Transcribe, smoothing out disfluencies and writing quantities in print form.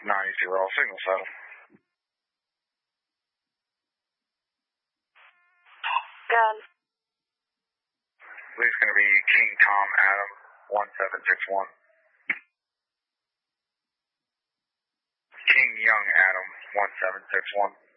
signal settle. Gun. Lead's going to be King Tom Adam 1761. King Young Adam 1761.